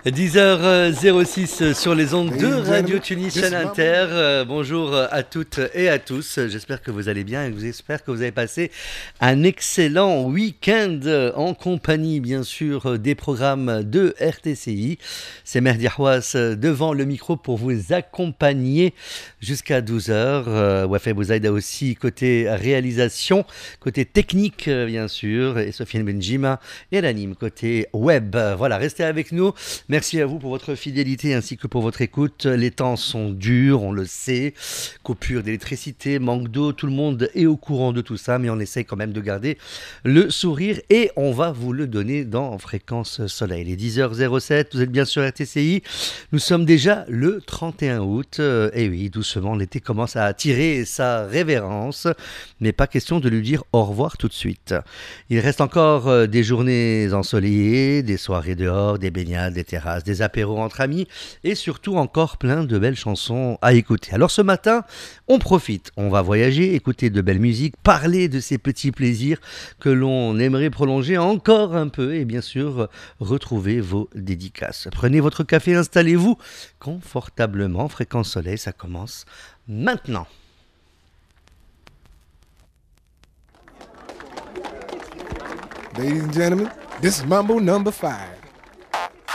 10h06 sur les ondes de Radio Tunis Chaîne Inter. Bonjour à toutes et à tous. J'espère que vous allez bien et j'espère que vous avez passé un excellent week-end en compagnie, bien sûr, des programmes de RTCI. C'est Merdi Ahouas devant le micro pour vous accompagner jusqu'à 12h. Wafé Bouzaïda aussi côté réalisation, côté technique, bien sûr. Et Sofiane Benjima et l'anime côté web. Voilà, restez avec nous. Merci à vous pour votre fidélité ainsi que pour votre écoute. Les temps sont durs, on le sait. Coupure d'électricité, manque d'eau, tout le monde est au courant de tout ça, mais on essaye quand même de garder le sourire et on va vous le donner dans Fréquence Soleil. Les 10h07, vous êtes bien sur RTCI. Nous sommes déjà le 31 août. Et oui, doucement, l'été commence à attirer sa révérence, mais pas question de lui dire au revoir tout de suite. Il reste encore des journées ensoleillées, des soirées dehors, des baignades, des terrasses, des apéros entre amis et surtout encore plein de belles chansons à écouter. Alors ce matin, on profite, on va voyager, écouter de belles musiques, parler de ces petits plaisirs que l'on aimerait prolonger encore un peu et bien sûr retrouver vos dédicaces. Prenez votre café, installez-vous confortablement. Fréquence Soleil, ça commence maintenant. Ladies and gentlemen, this is Mambo number 5.